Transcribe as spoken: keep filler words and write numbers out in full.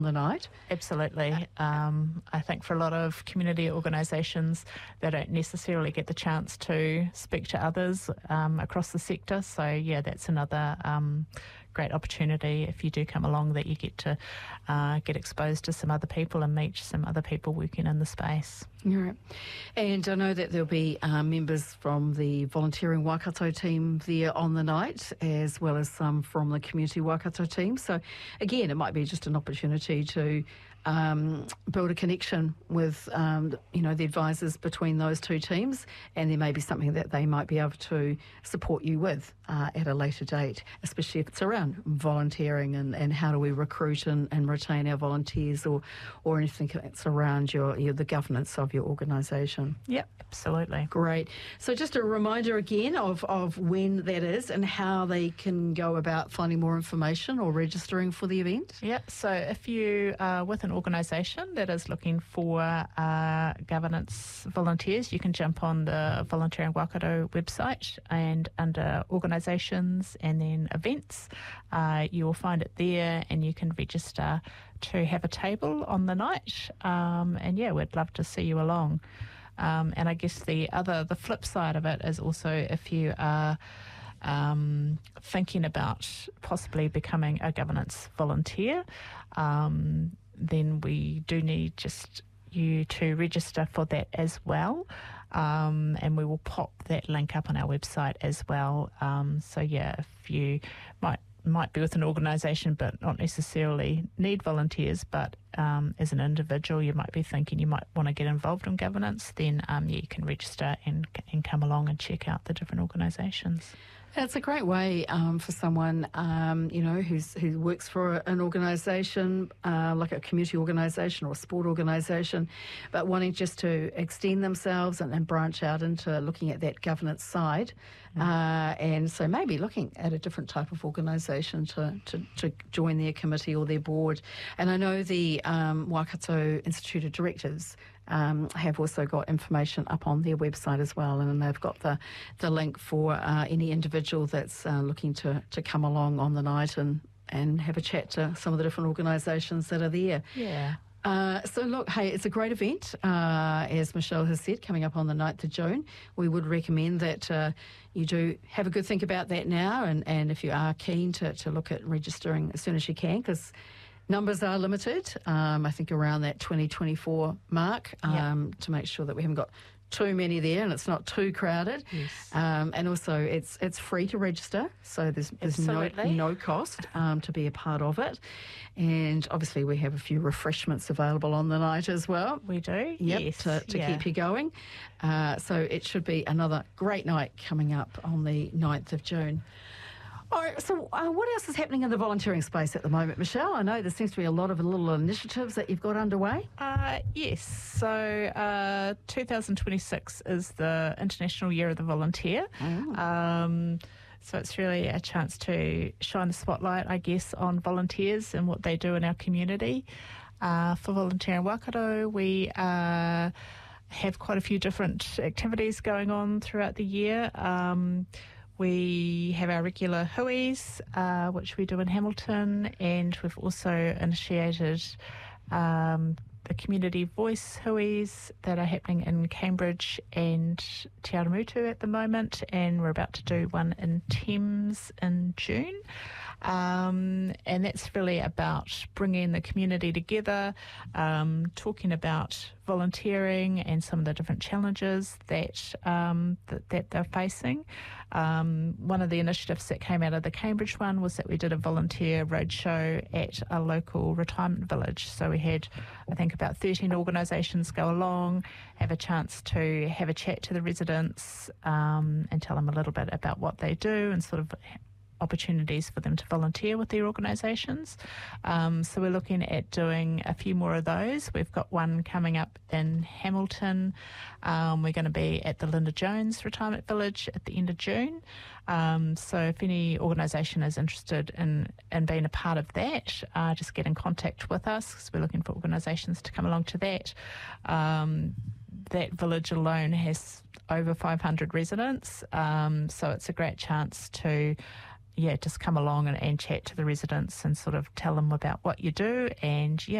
the night. Absolutely. Um, I think for a lot of community organisations, they don't necessarily get the chance to speak to others um, across the sector. So, yeah, that's another um, great opportunity if you do come along, that you get to uh, get exposed to some other people and meet some other people working in the space. Right. And I know that there'll be uh, members from the volunteering Waikato team there on the night, as well as some from the community Waikato team. So again, it might be just an opportunity to um, build a connection with, um, you know, the advisors between those two teams, and there may be something that they might be able to support you with uh, at a later date, especially if it's around volunteering and, and how do we recruit and, and retain our volunteers, or or anything that's around your, your the governance of your organisation. Yep, absolutely. Great. So just a reminder again of, of when that is and how they can go about finding more information or registering for the event. Yep, so if you are with an organisation that is looking for uh, governance volunteers, you can jump on the Volunteering Waikato website, and under organisations and then events, uh, you will find it there, and you can register to have a table on the night. Um, and yeah, we'd love to see you along. Um, and I guess the other, the flip side of it is also if you are um, thinking about possibly becoming a governance volunteer, um, then we do need just you to register for that as well. Um, and we will pop that link up on our website as well. Um, so yeah, if you might might be with an organisation but not necessarily need volunteers, but um, as an individual you might be thinking you might want to get involved in governance, then um, yeah, you can register and, and come along and check out the different organisations. It's a great way um, for someone, um, you know, who's who works for an organisation, uh, like a community organisation or a sport organisation, but wanting just to extend themselves and, and branch out into looking at that governance side. Mm. Uh, and so maybe looking at a different type of organisation to, to, to join their committee or their board. And I know the um, Waikato Institute of Directors Um, have also got information up on their website as well, and they've got the, the link for uh, any individual that's uh, looking to, to come along on the night and, and have a chat to some of the different organisations that are there. Yeah. Uh, so look, hey, it's a great event, uh, as Michelle has said, coming up on the ninth of June. We would recommend that uh, you do have a good think about that now, and, and if you are keen to, to look at registering as soon as you can, because numbers are limited, um, I think around that twenty twenty-four mark, um, yep. to make sure that we haven't got too many there and it's not too crowded. Yes. Um, and also it's it's free to register, so there's, there's no, no cost um, to be a part of it. And obviously we have a few refreshments available on the night as well. We do, yep, yes. to, to yeah. keep you going. Uh, so it should be another great night coming up on the ninth of June. All right, so uh, what else is happening in the volunteering space at the moment, Michelle? I know there seems to be a lot of little initiatives that you've got underway. Uh, yes, so uh, two thousand twenty-six is the International Year of the Volunteer. Oh. Um, so it's really a chance to shine the spotlight, I guess, on volunteers and what they do in our community. Uh, for Volunteering Waikato, we uh, have quite a few different activities going on throughout the year. Um, We have our regular hui's, uh, which we do in Hamilton, and we've also initiated um, the community voice hui's that are happening in Cambridge and Te Aramutu at the moment, and we're about to do one in Thames in June. Um, and that's really about bringing the community together, um, talking about volunteering and some of the different challenges that um, that, that they're facing. Um, one of the initiatives that came out of the Cambridge one was that we did a volunteer roadshow at a local retirement village. So we had, I think, about thirteen organisations go along, have a chance to have a chat to the residents um, and tell them a little bit about what they do and sort of opportunities for them to volunteer with their organisations. Um, so we're looking at doing a few more of those. We've got one coming up in Hamilton. Um, we're going to be at the Linda Jones Retirement Village at the end of June. Um, so if any organisation is interested in, in being a part of that, uh, just get in contact with us, because we're looking for organisations to come along to that. Um, that village alone has over five hundred residents, um, so it's a great chance to yeah, just come along and, and chat to the residents and sort of tell them about what you do, and yeah,